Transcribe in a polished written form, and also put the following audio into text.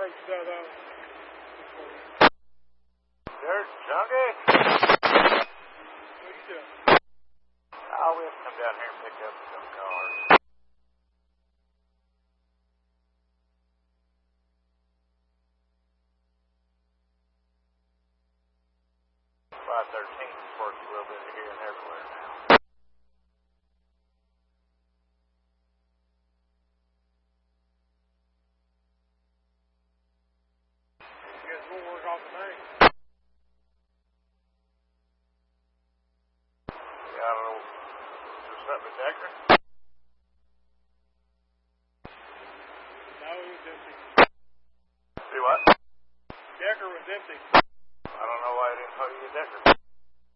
brakes out of it. Dirt junkie? What are you doing? Oh, we have to come down here and pick up some cars. $513's worked a little bit here and everywhere now. You guys will work off the main. Yeah, I don't know. Is there something with Decker? No, it was empty. Do what? Decker was empty.